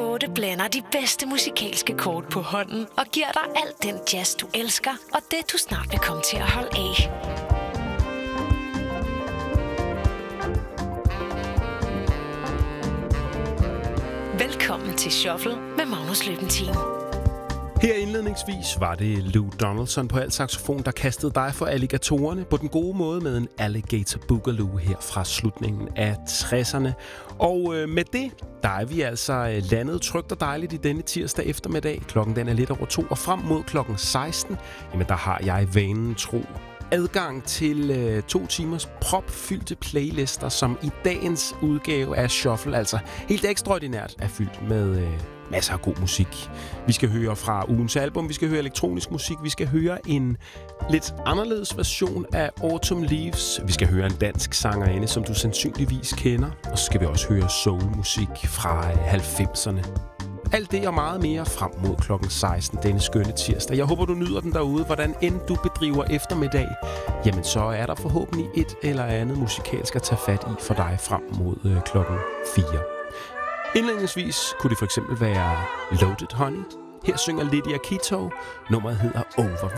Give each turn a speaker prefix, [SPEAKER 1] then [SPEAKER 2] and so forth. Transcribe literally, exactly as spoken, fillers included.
[SPEAKER 1] otte blander de bedste musikalske kort på hånden og giver dig alt den jazz, du elsker, og det, du snart vil komme til at holde af. Velkommen til Shuffle med Magnus Løbentin.
[SPEAKER 2] Her indledningsvis var det Lou Donaldson på alt saxofon, der kastede dig for alligatorerne på den gode måde med en Alligator Boogaloo her fra slutningen af tresserne. Og øh, med det, der er vi altså landet trygt og dejligt i denne tirsdag eftermiddag. Klokken den er lidt over to, og frem mod klokken seksten, jamen der har jeg vanen tro adgang til øh, to timers propfyldte playlister, som i dagens udgave af Shuffle, altså helt ekstraordinært, er fyldt med øh, masser af god musik. Vi skal høre fra ugens album, vi skal høre elektronisk musik, vi skal høre en lidt anderledes version af Autumn Leaves, vi skal høre en dansk sangerinde, som du sandsynligvis kender, og så skal vi også høre soulmusik fra halvfemserne. Alt det og meget mere frem mod klokken seksten denne skønne tirsdag. Jeg håber, du nyder den derude. Hvordan end du bedriver eftermiddag, jamen så er der forhåbentlig et eller andet musikalsk at tage fat i for dig frem mod øh, klokken fire. Indledningsvis kunne det for eksempel være Loaded Honey. Her synger Lydia Kito. Nummeret hedder Over.